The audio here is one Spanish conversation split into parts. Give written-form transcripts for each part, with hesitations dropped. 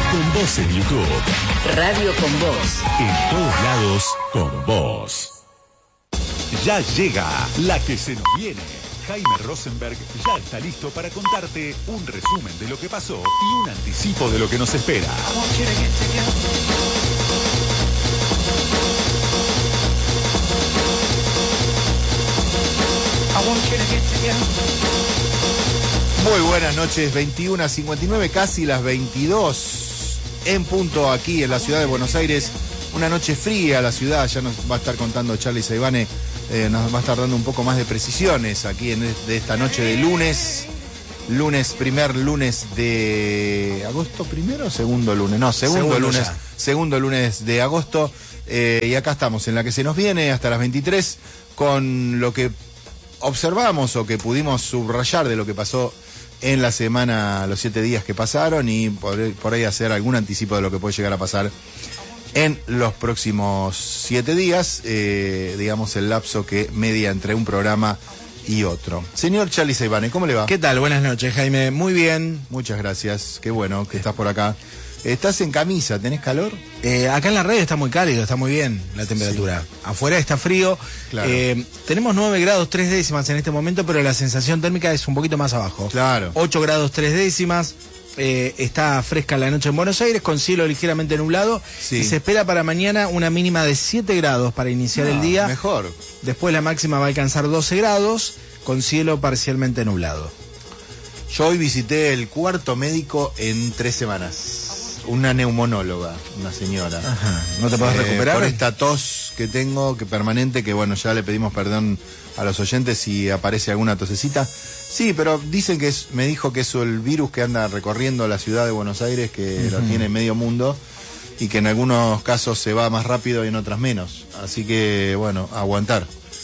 Con Vos en YouTube. Radio Con Vos. En todos lados, con vos. Ya llega la que se nos viene. Jaime Rosenberg ya está listo para contarte un resumen de lo que pasó y un anticipo de lo que nos espera. Muy buenas noches, 21:59, casi las 22 en punto aquí en la ciudad de Buenos Aires. Una noche fría la ciudad, ya nos va a estar contando Charly Saibane, nos va a estar dando un poco más de precisiones aquí de esta noche de primer lunes de agosto, primero o segundo lunes, no, segundo lunes de agosto, y acá estamos en la que se nos viene hasta las 23 con lo que observamos o que pudimos subrayar de lo que pasó en la semana, los 7 días que pasaron, y por ahí hacer algún anticipo de lo que puede llegar a pasar en los próximos 7 días, digamos el lapso que media entre un programa y otro. Señor Charly Saibane, ¿cómo le va? ¿Qué tal? Buenas noches, Jaime. Muy bien. Muchas gracias, qué bueno que estás por acá. Estás en camisa, ¿tenés calor? Acá en la radio está muy cálido, está muy bien la temperatura. Sí. Afuera está frío. Claro. Tenemos 9 grados 3 décimas en este momento, pero la sensación térmica es un poquito más abajo. Claro. 8 grados 3 décimas. Está fresca la noche en Buenos Aires, con cielo ligeramente nublado. Sí. Y se espera para mañana una mínima de 7 grados para iniciar el día. Mejor. Después la máxima va a alcanzar 12 grados, con cielo parcialmente nublado. Yo hoy visité el cuarto médico en 3 semanas. Una neumonóloga, una señora. Ajá. ¿No te podés recuperar? Por esta tos que tengo, que permanente, que bueno, ya le pedimos perdón a los oyentes si aparece alguna tosecita. Sí, pero dicen que me dijo que es el virus que anda recorriendo la ciudad de Buenos Aires, que lo tiene medio mundo, y que en algunos casos se va más rápido y en otras menos. Así que, bueno, aguantar.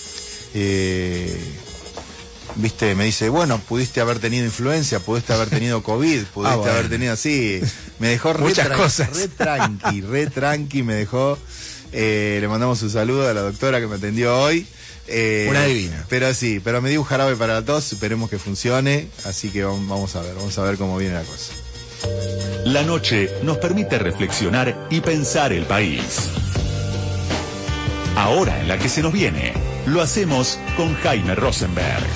Viste, me dice, bueno, pudiste haber tenido influencia, pudiste haber tenido COVID, pudiste haber tenido así. Me dejó muchas cosas. Re tranqui me dejó. Le mandamos un saludo a la doctora que me atendió hoy. Una divina. Pero me dio un jarabe para la tos, esperemos que funcione, así que vamos a ver cómo viene la cosa. La noche nos permite reflexionar y pensar el país. Ahora en la que se nos viene, lo hacemos con Jaime Rosenberg.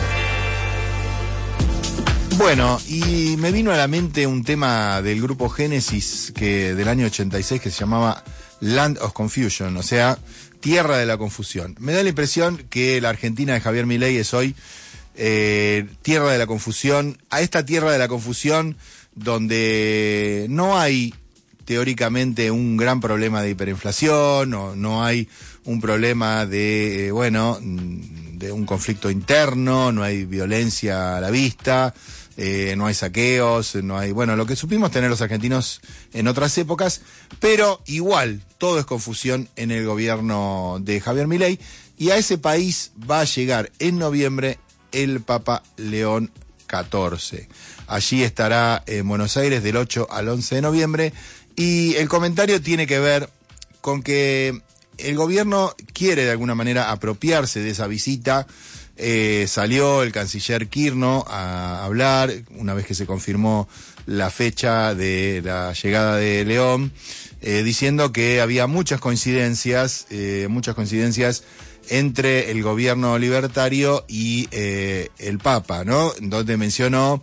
Bueno, y me vino a la mente un tema del grupo Génesis del año 86 que se llamaba Land of Confusion, o sea, Tierra de la Confusión. Me da la impresión que la Argentina de Javier Milei es hoy tierra de la confusión, a esta tierra de la confusión donde no hay teóricamente un gran problema de hiperinflación, o no hay un problema de un conflicto interno, no hay violencia a la vista, no hay saqueos, no hay, lo que supimos tener los argentinos en otras épocas, pero igual todo es confusión en el gobierno de Javier Milei, y a ese país va a llegar en noviembre el Papa León XIV. Allí estará en Buenos Aires del 8 al 11 de noviembre, y el comentario tiene que ver con que el gobierno quiere de alguna manera apropiarse de esa visita. Salió el canciller Kirchner a hablar una vez que se confirmó la fecha de la llegada de León, diciendo que había muchas coincidencias entre el gobierno libertario y el Papa, ¿no? Donde mencionó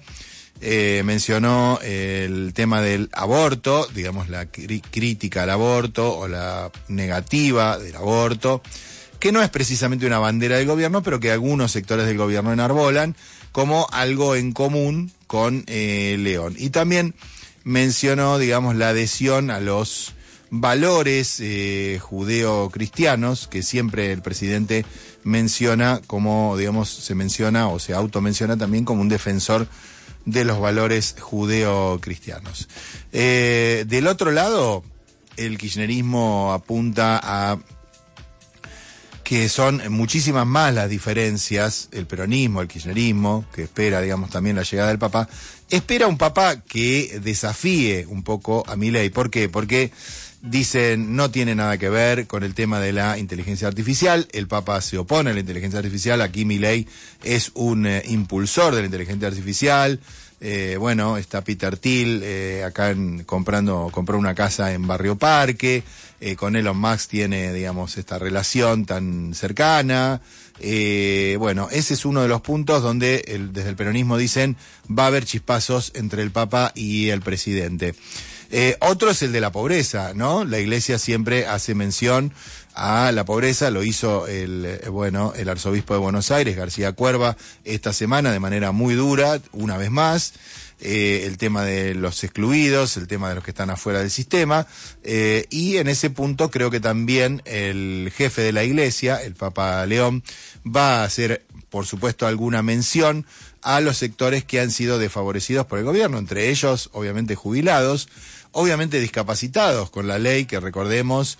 el tema del aborto, digamos la crítica al aborto o la negativa del aborto, que no es precisamente una bandera del gobierno, pero que algunos sectores del gobierno enarbolan como algo en común con León. Y también mencionó, digamos, la adhesión a los valores judeo-cristianos que siempre el presidente menciona como, digamos, se menciona o se automenciona también como un defensor de los valores judeo-cristianos. Del otro lado, el kirchnerismo apunta a que son muchísimas más las diferencias, el peronismo, el kirchnerismo, que espera, digamos, también la llegada del Papa, espera un Papa que desafíe un poco a Milei. ¿Por qué? Porque dicen no tiene nada que ver con el tema de la inteligencia artificial, el Papa se opone a la inteligencia artificial, aquí Milei es un impulsor de la inteligencia artificial, Bueno, está Peter Thiel, acá compró una casa en Barrio Parque, con Elon Musk tiene, digamos, esta relación tan cercana. Bueno, ese es uno de los puntos donde desde el peronismo dicen va a haber chispazos entre el Papa y el presidente. Otro es el de la pobreza, ¿no? La Iglesia siempre hace mención a la pobreza, lo hizo el arzobispo de Buenos Aires, García Cuerva, esta semana de manera muy dura, una vez más. El tema de los excluidos, el tema de los que están afuera del sistema, y en ese punto creo que también el jefe de la Iglesia, el Papa León, va a hacer, por supuesto, alguna mención a los sectores que han sido desfavorecidos por el gobierno, entre ellos, obviamente, jubilados, obviamente discapacitados, con la ley que recordemos,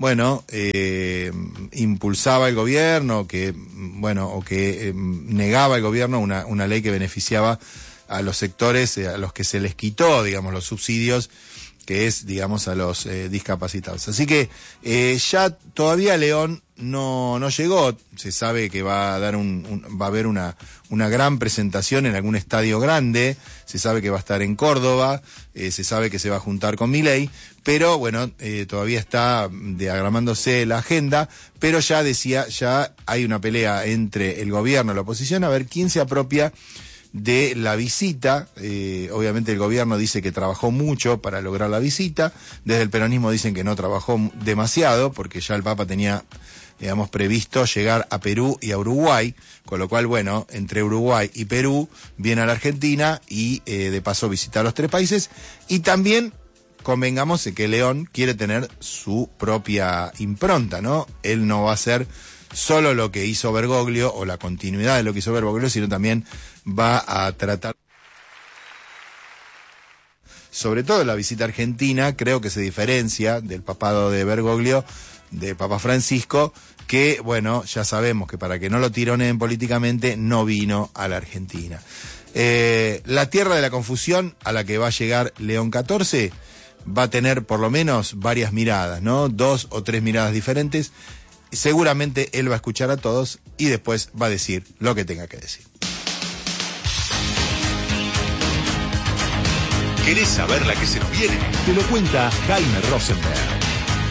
impulsaba el gobierno, o que negaba el gobierno una ley que beneficiaba a los sectores a los que se les quitó, digamos, los subsidios, que es, digamos, a los discapacitados. Así que ya todavía León no llegó. Se sabe que va a haber una gran presentación en algún estadio grande. Se sabe que va a estar en Córdoba. Se sabe que se va a juntar con Milei. Pero bueno, todavía está diagramándose la agenda. Pero ya hay una pelea entre el gobierno y la oposición a ver quién se apropia de la visita. Obviamente el gobierno dice que trabajó mucho para lograr la visita. Desde el peronismo dicen que no trabajó demasiado porque ya el Papa tenía, digamos, previsto llegar a Perú y a Uruguay, con lo cual, bueno, entre Uruguay y Perú viene a la Argentina y de paso visitar los tres países. Y también convengamos de que León quiere tener su propia impronta, ¿no? Él no va a hacer solo lo que hizo Bergoglio o la continuidad de lo que hizo Bergoglio, sino también va a tratar, sobre todo la visita argentina, creo que se diferencia del papado de Bergoglio, de Papa Francisco, que, bueno, ya sabemos que para que no lo tironeen políticamente, no vino a la Argentina. La tierra de la confusión a la que va a llegar León XIV va a tener por lo menos varias miradas, ¿no? 2 o 3 miradas diferentes. Seguramente él va a escuchar a todos y después va a decir lo que tenga que decir. ¿Querés saber la que se nos viene? Te lo cuenta Jaime Rosenberg.